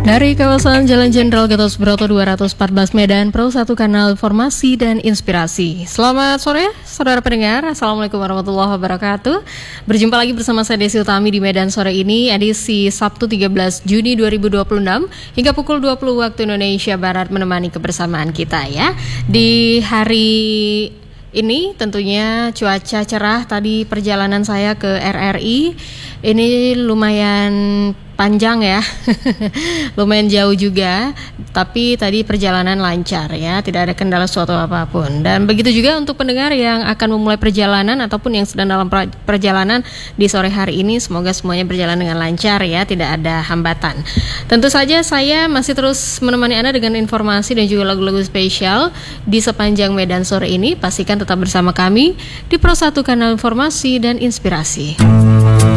Dari kawasan Jalan Jenderal Gatot Subroto 214 Medan, Pro 1 Kanal Informasi dan Inspirasi. Selamat sore, saudara pendengar. Assalamualaikum warahmatullahi wabarakatuh. Berjumpa lagi bersama saya Desi Utami di Medan sore ini, edisi Sabtu 13 Juni 2026 hingga pukul 20 waktu Indonesia Barat, menemani kebersamaan kita ya. Di hari ini tentunya cuaca cerah. Tadi perjalanan saya ke RRI ini lumayan panjang ya. Lumayan jauh juga, tapi tadi perjalanan lancar ya, tidak ada kendala suatu apapun. Dan begitu juga untuk pendengar yang akan memulai perjalanan ataupun yang sedang dalam perjalanan di sore hari ini, semoga semuanya berjalan dengan lancar ya, tidak ada hambatan. Tentu saja saya masih terus menemani Anda dengan informasi dan juga lagu-lagu spesial di sepanjang Medan sore ini. Pastikan tetap bersama kami di Pro 1 Kanal Informasi dan Inspirasi.